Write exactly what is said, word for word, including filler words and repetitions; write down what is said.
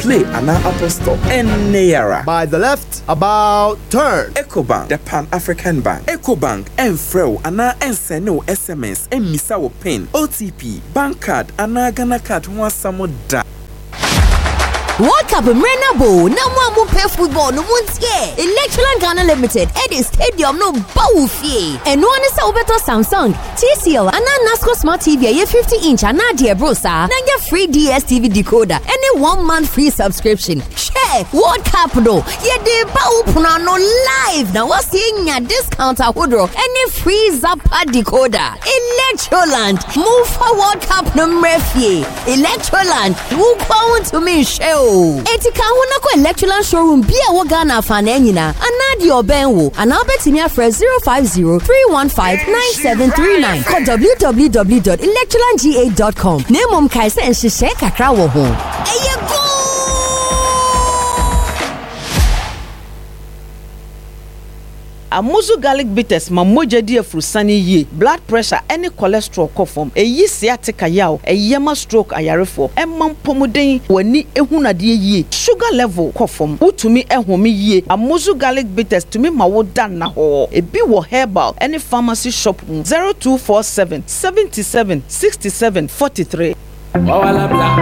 Play an Apple Store. And Nayara. By the left, about turn. EcoBank, the Pan-African Bank. EcoBank, and Freo, Ana and Seno S M S, and Misawo Pin. O T P, bank card, Ana Ghana card, one samo da. World Cup Mrenabo, no one will play football, no one's here. Electroland Ghana Limited, Eddie Stadium, no bow fee. And one is Alberto Samsung, T C L, and Nasco Smart T V, a fifty inch, and Nadia Brosa, and your free D S T V decoder, and a one month free subscription. Share World Cup, though. Yeah, the bow no live. Now, what's seeing a discount at Woodrow, and a free Zappa decoder. Electroland, move for World Cup no mrefi. Electroland, who come to me, show. Etika huna ko Electroland showroom bia wo Ghana fan anyina anadi obenwo anabetimi afre zero five zero three one five nine seven three nine call w w w dot electroland g a dot com nemom kaise enhyehyɛ kakra wo ho eye go Amuzu garlic bitters ma moja di afrusani ye blood pressure any cholesterol kofom eyi sciatica yaw eyema stroke ayarefo emam pomuden wani ehunade ye sugar level kofom utumi ehome ye Amuzu garlic bitters tumi ma wo dan na ho ebi wo herbal any pharmacy shop zero two four seven seven seven six seven four three.